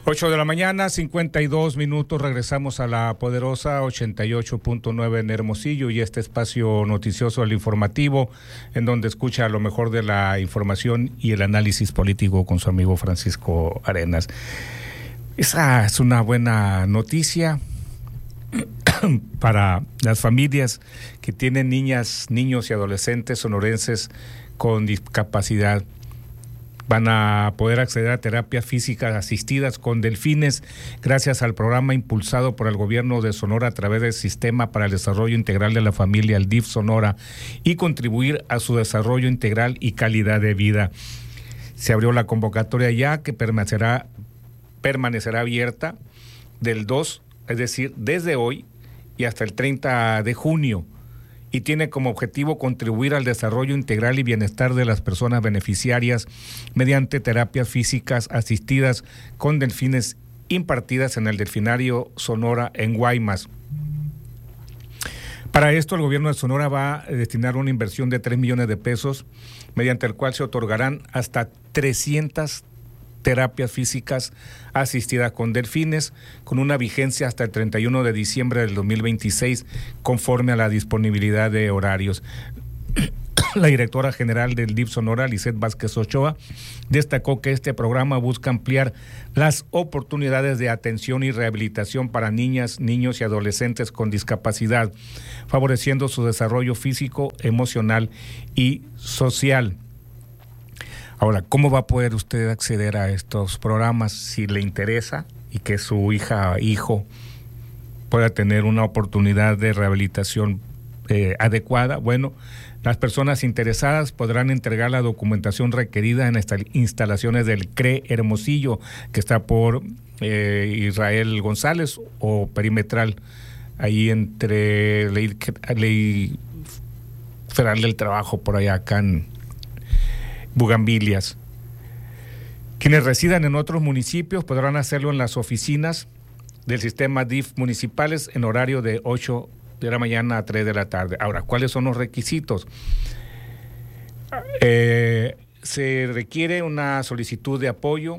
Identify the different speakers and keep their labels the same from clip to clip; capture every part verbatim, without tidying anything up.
Speaker 1: ocho de la mañana, cincuenta y dos minutos, regresamos a la poderosa ochenta y ocho punto nueve en Hermosillo y este espacio noticioso, el informativo, en donde escucha lo mejor de la información y el análisis político con su amigo Francisco Arenas. Esa es una buena noticia para las familias que tienen niñas, niños y adolescentes sonorenses con discapacidad. Van a poder acceder a terapias físicas asistidas con delfines gracias al programa impulsado por el gobierno de Sonora a través del Sistema para el Desarrollo Integral de la Familia, el D I F Sonora, y contribuir a su desarrollo integral y calidad de vida. Se abrió la convocatoria ya, que permanecerá, permanecerá abierta del dos, es decir, desde hoy y hasta el treinta de junio. Y tiene como objetivo contribuir al desarrollo integral y bienestar de las personas beneficiarias mediante terapias físicas asistidas con delfines impartidas en el Delfinario Sonora en Guaymas. Para esto, el gobierno de Sonora va a destinar una inversión de tres millones de pesos, mediante el cual se otorgarán hasta trescientas terapias físicas asistidas con delfines, con una vigencia hasta el treinta y uno de diciembre del dos mil veintiséis, conforme a la disponibilidad de horarios. La directora general del D I F Sonora, Lisette Vázquez Ochoa, destacó que este programa busca ampliar las oportunidades de atención y rehabilitación para niñas, niños y adolescentes con discapacidad, favoreciendo su desarrollo físico, emocional y social. Ahora, ¿cómo va a poder usted acceder a estos programas si le interesa y que su hija o hijo pueda tener una oportunidad de rehabilitación eh, adecuada? Bueno, las personas interesadas podrán entregar la documentación requerida en estas instalaciones del C R E Hermosillo, que está por eh, Israel González o Perimetral, ahí entre Ley, Ley Federal del Trabajo, por allá acá en Bugambilias. Quienes residan en otros municipios podrán hacerlo en las oficinas del sistema D I F municipales en horario de ocho de la mañana a tres de la tarde. Ahora, ¿cuáles son los requisitos? Eh, se requiere una solicitud de apoyo,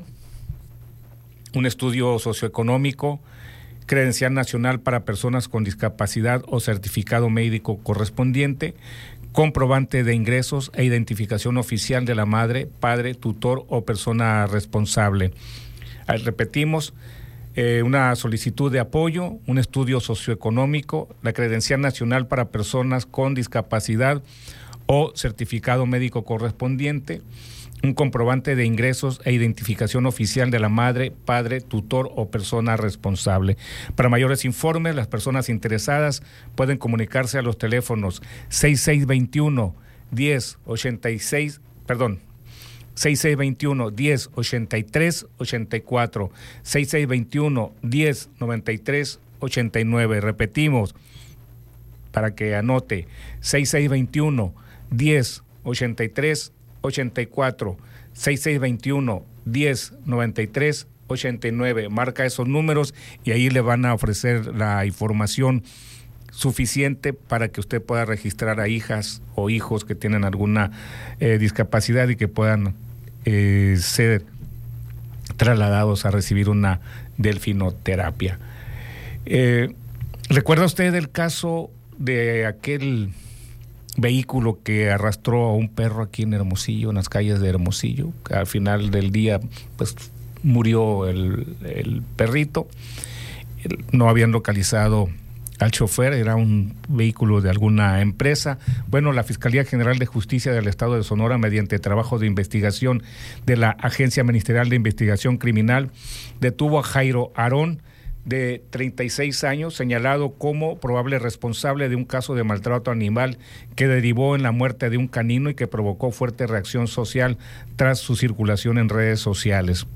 Speaker 1: un estudio socioeconómico, credencial nacional para personas con discapacidad o certificado médico correspondiente, comprobante de ingresos e identificación oficial de la madre, padre, tutor o persona responsable. Ahí repetimos, eh, una solicitud de apoyo, un estudio socioeconómico, la credencial nacional para personas con discapacidad o certificado médico correspondiente, un comprobante de ingresos e identificación oficial de la madre, padre, tutor o persona responsable. Para mayores informes, las personas interesadas pueden comunicarse a los teléfonos seis seis dos uno, diez ochenta y seis, perdón, seis seis dos uno, diez ochenta y tres ochenta y cuatro, seis seis dos uno, diez noventa y tres ochenta y nueve. Repetimos, para que anote, seis seis dos uno, diez ochenta y tres ochenta y cuatro, seis seis dos uno, diez noventa y tres ochenta y nueve. Marca esos números y ahí le van a ofrecer la información suficiente para que usted pueda registrar a hijas o hijos que tienen alguna eh, discapacidad y que puedan eh, ser trasladados a recibir una delfinoterapia. Eh, ¿Recuerda usted el caso de aquel vehículo que arrastró a un perro aquí en Hermosillo, en las calles de Hermosillo? Que al final del día pues murió el, el perrito. No habían localizado al chofer, era un vehículo de alguna empresa. Bueno, la Fiscalía General de Justicia del Estado de Sonora, mediante trabajo de investigación de la Agencia Ministerial de Investigación Criminal, detuvo a Jairo Aarón, de treinta y seis años, señalado como probable responsable de un caso de maltrato animal que derivó en la muerte de un canino y que provocó fuerte reacción social tras su circulación en redes sociales.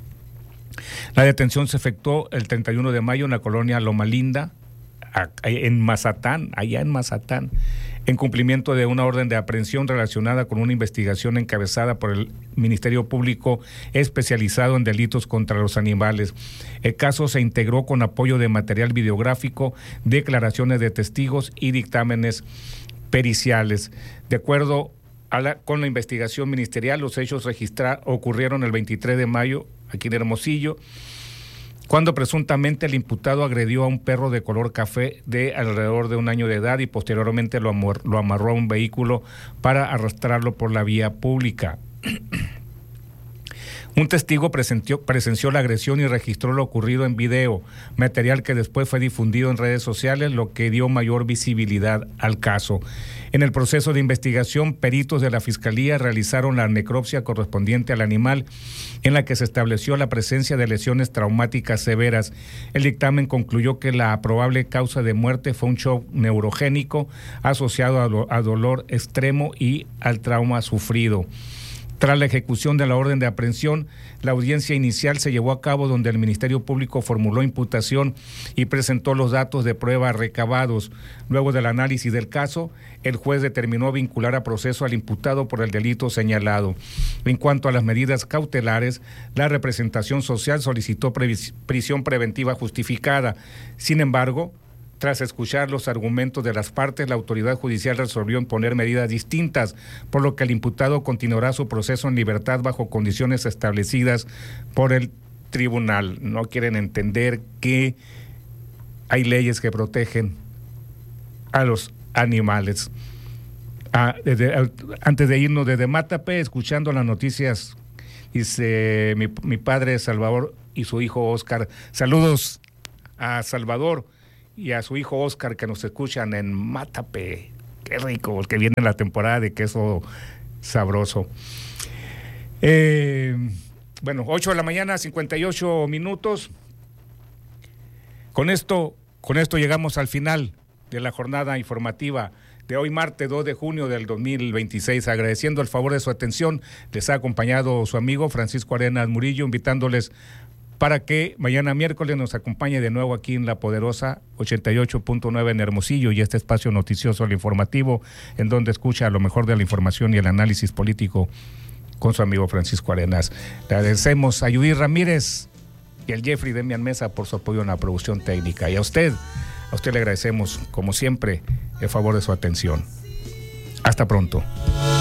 Speaker 1: La detención se efectuó el treinta y uno de mayo en la colonia Loma Linda, en Mazatán, allá en Mazatán, en cumplimiento de una orden de aprehensión relacionada con una investigación encabezada por el Ministerio Público especializado en delitos contra los animales. El caso se integró con apoyo de material videográfico, declaraciones de testigos y dictámenes periciales. De acuerdo a la, con la investigación ministerial, los hechos registrados ocurrieron el veintitrés de mayo aquí en Hermosillo. cuando presuntamente el imputado agredió a un perro de color café de alrededor de un año de edad y posteriormente lo, amor, lo amarró a un vehículo para arrastrarlo por la vía pública. Un testigo presenció, presenció la agresión y registró lo ocurrido en video, material que después fue difundido en redes sociales, lo que dio mayor visibilidad al caso. En el proceso de investigación, peritos de la Fiscalía realizaron la necropsia correspondiente al animal, en la que se estableció la presencia de lesiones traumáticas severas. El dictamen concluyó que la probable causa de muerte fue un shock neurogénico asociado a, do, a dolor extremo y al trauma sufrido. Tras la ejecución de la orden de aprehensión, la audiencia inicial se llevó a cabo donde el Ministerio Público formuló imputación y presentó los datos de prueba recabados. Luego del análisis del caso, el juez determinó vincular a proceso al imputado por el delito señalado. En cuanto a las medidas cautelares, la representación social solicitó previs- prisión preventiva justificada. Sin embargo, tras escuchar los argumentos de las partes, la autoridad judicial resolvió imponer medidas distintas, por lo que el imputado continuará su proceso en libertad bajo condiciones establecidas por el tribunal. No quieren entender que hay leyes que protegen a los animales. Ah, desde, antes de irnos desde Matape, escuchando las noticias, dice mi, mi padre Salvador y su hijo Oscar. Saludos a Salvador y a su hijo Oscar, que nos escuchan en Matape. Qué rico, porque viene la temporada de queso sabroso. Eh, bueno, ocho de la mañana, cincuenta y ocho minutos. Con esto, con esto llegamos al final de la jornada informativa de hoy, martes dos de junio del dos mil veintiséis. Agradeciendo el favor de su atención, les ha acompañado su amigo Francisco Arenas Murillo, invitándoles para que mañana miércoles nos acompañe de nuevo aquí en La Poderosa ochenta y ocho punto nueve en Hermosillo y este espacio noticioso, el informativo, en donde escucha lo mejor de la información y el análisis político con su amigo Francisco Arenas. Le agradecemos a Judith Ramírez y al Jeffrey Demian Mesa por su apoyo en la producción técnica. Y a usted, a usted le agradecemos, como siempre, el favor de su atención. Hasta pronto.